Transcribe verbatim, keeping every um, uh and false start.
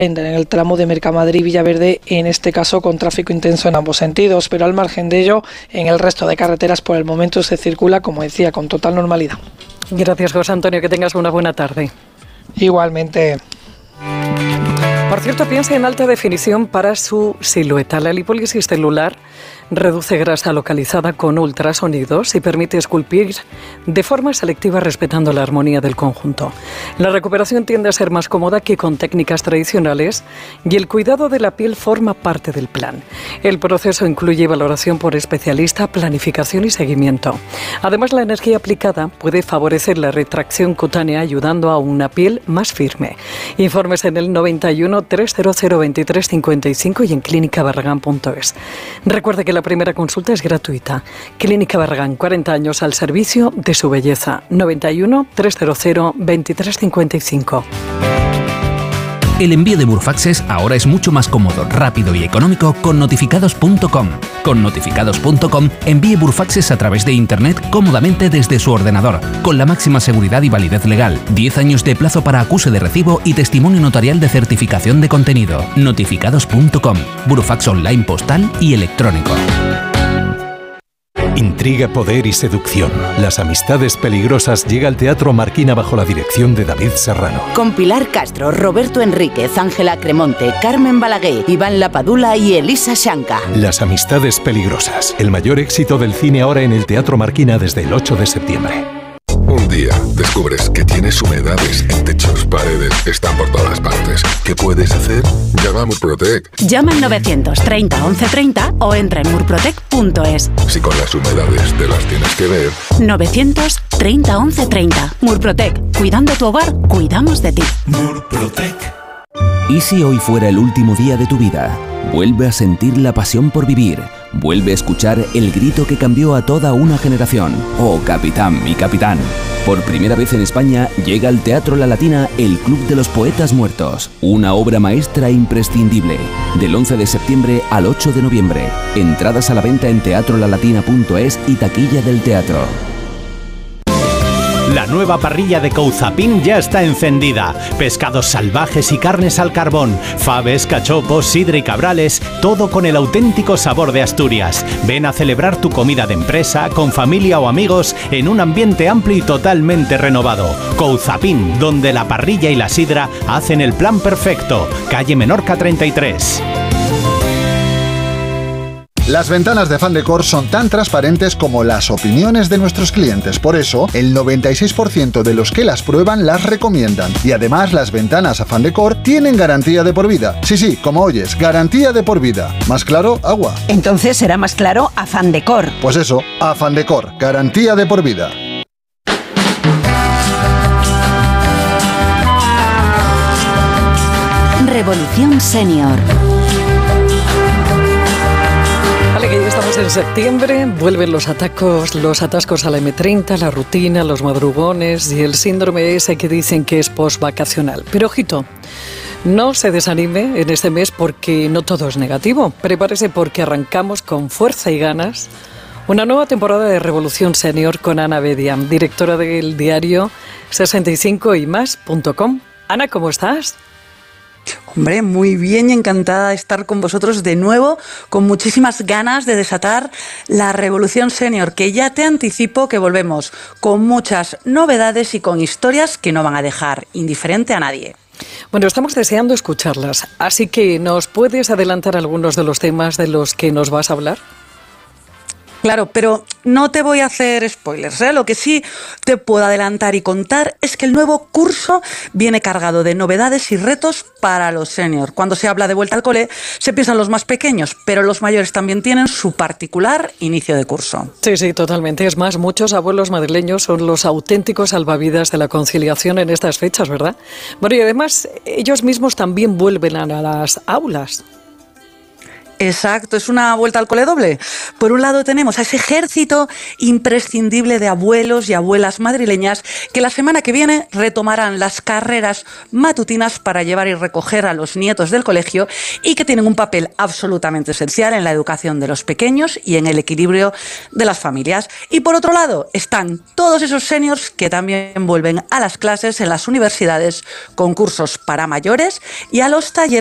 en el tramo de Mercamadrid-Villaverde, en este caso con tráfico intenso en ambos sentidos, pero al margen de ello, en el resto de carreteras por el momento se circula, como decía, con total normalidad. Gracias, José Antonio, que tengas una buena tarde. Igualmente. Por cierto, piensa en alta definición para su silueta. La lipólisis celular reduce grasa localizada con ultrasonidos y permite esculpir de forma selectiva respetando la armonía del conjunto. La recuperación tiende a ser más cómoda que con técnicas tradicionales y el cuidado de la piel forma parte del plan. El proceso incluye valoración por especialista, planificación y seguimiento. Además, la energía aplicada puede favorecer la retracción cutánea ayudando a una piel más firme. Informes en el noventa y uno, trescientos veintitrés, cincuenta y cinco y en clínica barragán punto es. Recuerde que la primera consulta es gratuita. Clínica Barragán, cuarenta años al servicio de su belleza. noventa y uno, trescientos veintitrés, cincuenta y cinco. El envío de Burfaxes ahora es mucho más cómodo, rápido y económico con notificados punto com. Con notificados punto com envíe Burfaxes a través de Internet cómodamente desde su ordenador, con la máxima seguridad y validez legal, diez años de plazo para acuse de recibo y testimonio notarial de certificación de contenido. notificados punto com, Burfax online postal y electrónico. Intriga, poder y seducción. Las amistades peligrosas llega al Teatro Marquina bajo la dirección de David Serrano. Con Pilar Castro, Roberto Enríquez, Ángela Cremonte, Carmen Balaguer, Iván Lapadula y Elisa Shanka. Las amistades peligrosas. El mayor éxito del cine ahora en el Teatro Marquina desde el ocho de septiembre. Un día descubres que tienes humedades en techos, paredes, están por todas partes. ¿Qué puedes hacer? Llama a Murprotec. Llama al novecientos treinta, once treinta o entra en murprotec punto es. Si con las humedades te las tienes que ver. novecientos treinta, once treinta. Murprotec. Cuidando tu hogar, cuidamos de ti. Murprotec. ¿Y si hoy fuera el último día de tu vida? Vuelve a sentir la pasión por vivir. Vuelve a escuchar el grito que cambió a toda una generación. Oh, capitán, mi capitán. Por primera vez en España llega al Teatro La Latina el Club de los Poetas Muertos. Una obra maestra imprescindible. Del once de septiembre al ocho de noviembre. Entradas a la venta en teatro la latina punto es y taquilla del teatro. La nueva parrilla de Couzapin ya está encendida. Pescados salvajes y carnes al carbón, faves, cachopos, sidra y cabrales, todo con el auténtico sabor de Asturias. Ven a celebrar tu comida de empresa, con familia o amigos, en un ambiente amplio y totalmente renovado. Couzapin, donde la parrilla y la sidra hacen el plan perfecto. Calle Menorca treinta y tres. Las ventanas de Fandecor son tan transparentes como las opiniones de nuestros clientes. Por eso, el noventa y seis por ciento de los que las prueban las recomiendan. Y además, las ventanas a Fandecor tienen garantía de por vida. Sí, sí, como oyes, garantía de por vida. ¿Más claro? Agua. Entonces será más claro a Fandecor. Pues eso, a Fandecor, garantía de por vida. Revolución Senior. Estamos en septiembre, vuelven los atacos, los atascos a la eme treinta, la rutina, los madrugones y el síndrome ese que dicen que es postvacacional. Pero ojito, no se desanime en este mes porque no todo es negativo. Prepárese porque arrancamos con fuerza y ganas una nueva temporada de Revolución Senior con Ana Bedia, directora del diario sesenta y cinco y más punto com. Ana, ¿cómo estás? Hombre, muy bien y encantada de estar con vosotros de nuevo, con muchísimas ganas de desatar la Revolución Senior, que ya te anticipo que volvemos con muchas novedades y con historias que no van a dejar indiferente a nadie. Bueno, estamos deseando escucharlas, así que ¿nos puedes adelantar algunos de los temas de los que nos vas a hablar? Claro, pero no te voy a hacer spoilers, ¿eh? Lo que sí te puedo adelantar y contar es que el nuevo curso viene cargado de novedades y retos para los seniors. Cuando se habla de vuelta al cole, se piensan los más pequeños, pero los mayores también tienen su particular inicio de curso. Sí, sí, totalmente. Es más, muchos abuelos madrileños son los auténticos salvavidas de la conciliación en estas fechas, ¿verdad? Bueno, y además, ellos mismos también vuelven a las aulas. Exacto, es una vuelta al cole doble. Por un lado tenemos a ese ejército imprescindible de abuelos y abuelas madrileñas que la semana que viene retomarán las carreras matutinas para llevar y recoger a los nietos del colegio y que tienen un papel absolutamente esencial en la educación de los pequeños y en el equilibrio de las familias. Y por otro lado están todos esos seniors que también vuelven a las clases en las universidades con cursos para mayores y a los talleres